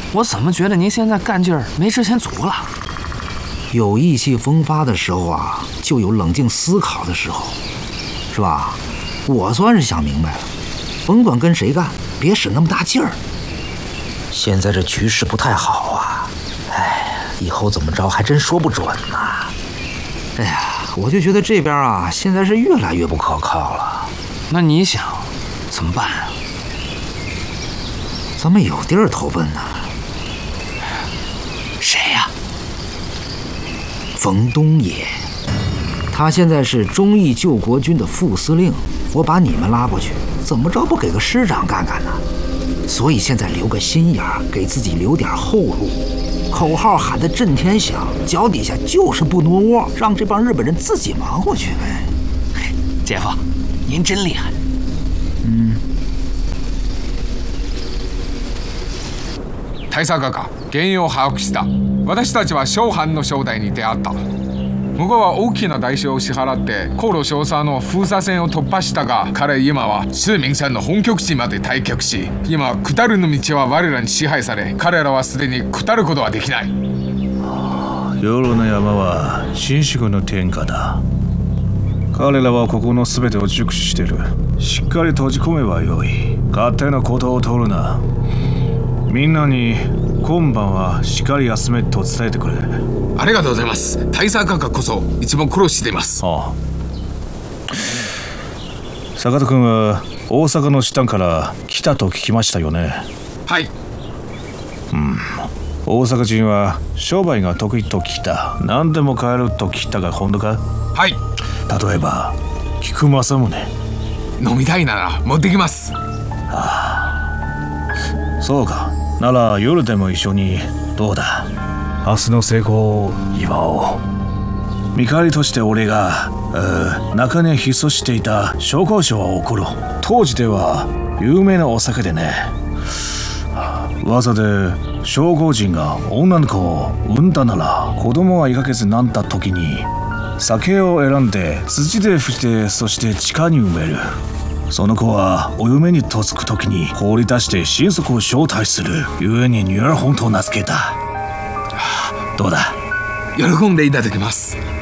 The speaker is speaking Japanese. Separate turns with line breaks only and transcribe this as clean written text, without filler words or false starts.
我怎么觉得您现在干劲儿没之前足了？
有意气风发的时候啊，就有冷静思考的时候，是吧？我算是想明白了，甭管跟谁干，别使那么大劲儿。现在这局势不太好啊，以后怎么着还真说不准呢。哎呀，我就觉得这边啊，现在是越来越不可靠了。
那你想怎么办啊？
咱们有地儿投奔呢。
谁呀？
冯东野，他现在是忠义救国军的副司令，我把你们拉过去，怎么着不给个师长干干呢？所以现在留个心眼儿，给自己留点后路。口号喊得震天响，脚底下就是不挪窝，让这帮日本人自己忙活去呗。
姐夫，您真厉害。
大佐が原因を把握した。私たちは小藩の正代に出会った。向こうは大きな代償を支払って航路少佐の封鎖線を突破したが、彼今は周明さんの本拠地まで退却し、今下るの道は我らに支配され、彼らはすでに下ることはできない。
夜の山は紳士軍の天下だ。彼らはここの全てを熟知している。しっかり閉じ込めばよい。勝手なことを取るな。みんなに今晩はしっかり休めと伝えてくれ。
ありがとうございます。大佐閣こそ一番苦労しています。
ああ、坂田君は大阪の下から来たと聞きましたよね。
はい。
大阪人は商売が得意と聞いた。何でも買えると聞いたが本当か？
はい。
例えば菊正宗。
飲みたいなら持ってきます。
そうか。なら夜でも一緒にどうだ？明日の成功を祝おう。見返りとして俺が中にひっそしていた紹興酒を送ろう。当時では有名なお酒でね。噂で紹興人が女の子を産んだなら子供が1ヶ月になった時に酒を選んで土で拭いて、そして地下に埋める。その子はお嫁に嫁ぐ時に放り出して親族を招待する。ゆえに女儿红と名付けた。どうだ？
喜んでいただきます。